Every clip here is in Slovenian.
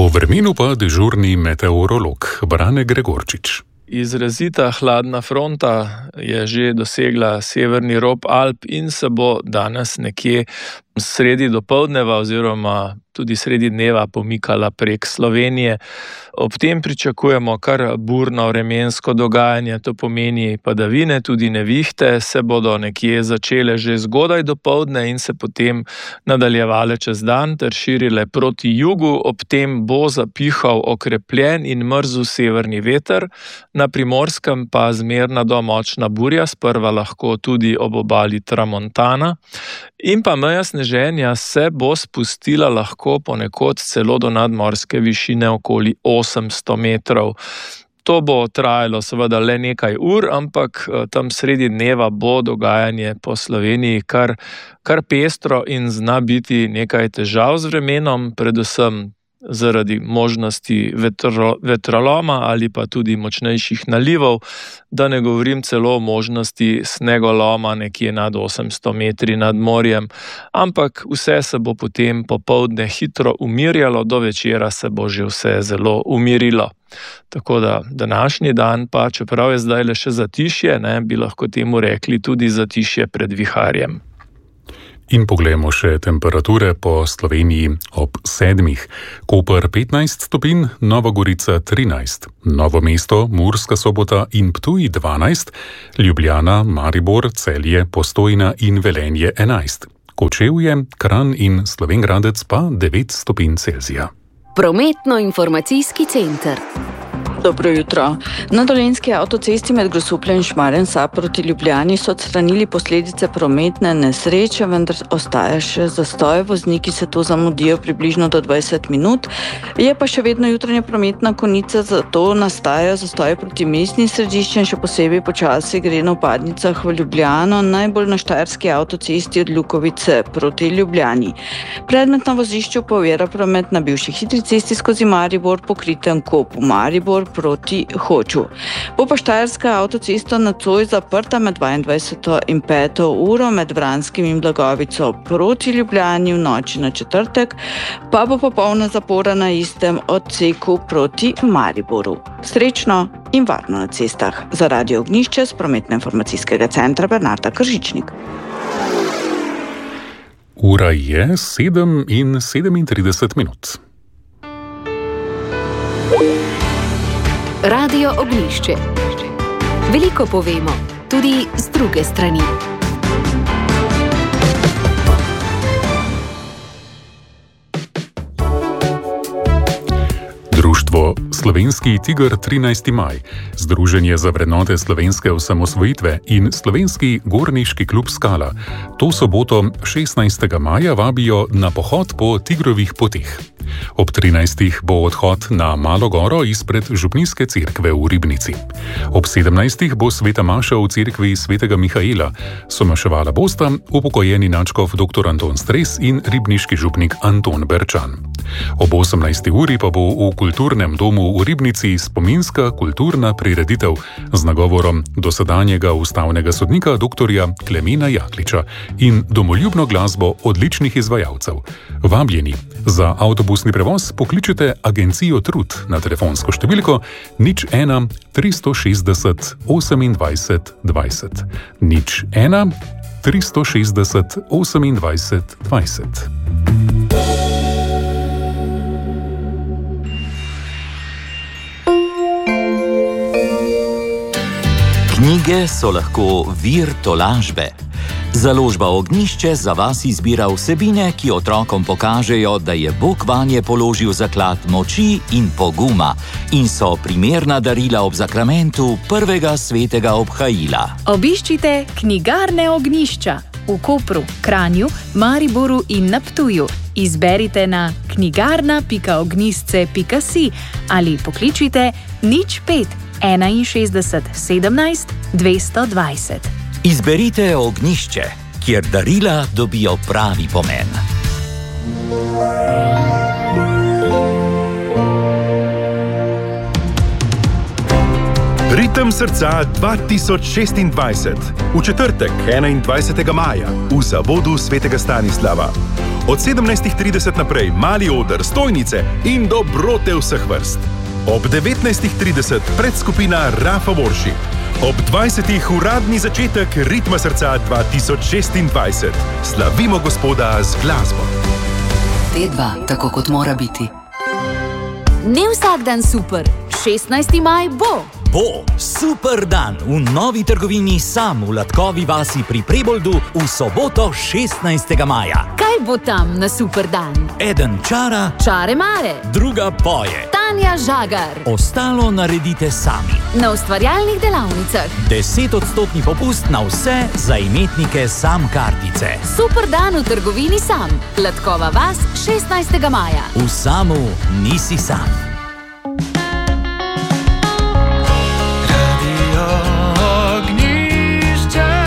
O vremenu pa dežurni meteorolog Brane Gregorčič. Izrazita hladna fronta je že dosegla severni rob Alp in se bo danes nekje sredi dopoldneva oziroma tudi sredi dneva pomikala prek Slovenije. Ob tem pričakujemo kar burno vremensko dogajanje, to pomeni padavine, tudi nevihte se bodo nekje začele že zgodaj dopoldne in se potem nadaljevale čez dan ter širile proti jugu. Ob tem bo zapihal okrepljen in mrzel severni veter, na Primorskem pa zmerna do močna burja, sprva lahko tudi ob obali tramontana. In pa meja sneženja se bo spustila lahko ponekod celo do nadmorske višine okoli 800 metrov. To bo trajalo seveda le nekaj ur, ampak tam sredi dneva bo dogajanje po Sloveniji kar pestro in zna biti nekaj težav z vremenom, predvsem zaradi možnosti vetroloma ali pa tudi močnejših nalivov, da ne govorim celo o možnosti snegoloma nekje nad 800 metri nad morjem, ampak vse se bo potem popoldne hitro umirjalo, do večera se bo že vse zelo umirilo. Tako da današnji dan pa, čeprav je zdaj le še zatišje, bi lahko temu rekli tudi zatišje pred viharjem. In poglejmo še temperature po Sloveniji ob 7. Koper 15 stopinj, Nova Gorica 13, Novo mesto, Murska Sobota in Ptuj 12, Ljubljana, Maribor, Celje, Postojna in Velenje 11, Kočevje, Kranj in Slovenj Gradec pa 9 stopinj Celzija. Prometno-informacijski center. Dobro jutro. Na Dolenjski avtocesti med Grosupljem in Šmarjem Sap proti Ljubljani so odstranili posledice prometne nesreče, vendar ostaja še zastoj. Vozniki se to zamudijo približno do 20 minut. Je pa še vedno jutranja prometna konica, zato nastajajo zastoje proti mestnim središčem, še posebej počasi gre na vpadnicah v Ljubljano, najbolj na Štajerski avtocesti od Lukovice proti Ljubljani. Predmet na vozišču pa ovira promet na bivši hitri cesti skozi Maribor po kritem kopu Maribor proti Hoču. Bo pa Štajerska avtocesta nocoj zaprta med 22. in 5. uro med Vranskim in Blagovico proti Ljubljani, v noči na četrtek pa bo popolna zapora na istem odseku proti Mariboru. Srečno in varno na cestah. Za Radio Ognjišče z Prometno-informacijskega centra Bernarda Kržičnik. Ura je 7:37 minut. Radio Ognjišče. Veliko povemo, tudi z druge strani. Društvo Slovenski tiger 13. maj, Združenje za vrednote slovenske osamosvojitve in Slovenski gorniški klub Skala to soboto 16. maja vabijo na pohod po tigrovih poteh. Ob 13. bo odhod na Malo goro izpred župnijske cerkve v Ribnici. Ob 17. bo sveta maša v cerkvi svetega Mihaela. Somaševala bosta upokojeni nadškof dr. Anton Stres in ribniški župnik Anton Berčan. Ob 18. uri pa bo v kulturnem domu v Ribnici spominska kulturna prireditev z nagovorom dosedanjega ustavnega sodnika dr. Klemena Jakliča in domoljubno glasbo odličnih izvajalcev. Vabljeni. Za avtobusni prevoz pokličite agencijo Trud na telefonsko številko 01 360 28 20. 01 360 28 20. Knjige so lahko vir tolažbe. Založba Ognjišče za vas izbira vsebine, ki otrokom pokažejo, da je Bog vanje položil zaklad moči in poguma in so primerna darila ob zakramentu prvega svetega obhajila. Obiščite knjigarne Ognjišča v Kopru, Kranju, Mariboru in na Ptuju. Izberite na knjigarna.ognjisce.si ali pokličite 05 61 17 220. Izberite Ognjišče, kjer darila dobijo pravi pomen. Ritem srca 2026. V četrtek, 21. maja, v zavodu svetega Stanislava. Od 17:30 naprej mali oder, stojnice in dobrote vseh vrst. Ob 19:30 predskupina Rafa Worship. Ob 20:00 uradni začetek Ritma srca 2026. Slavimo Gospoda z glasbo. T2, tako kot mora biti. Ne vsak dan super, 16. maj bo. Bo super dan v novi trgovini Sam v Latkovi vasi pri Preboldu v soboto 16. maja. Kaj bo tam na super dan? Eden čara, Čare mare, druga poje. Tanja Žagar. Ostalo naredite sami. Na ustvarjalnih delavnicah. 10% popust na vse za imetnike Sam kartice. Super dan v trgovini Sam, Latkova vas 16. maja. V Samu nisi sam.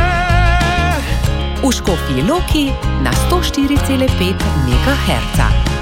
V Škofji Loki na 104,5 MHz.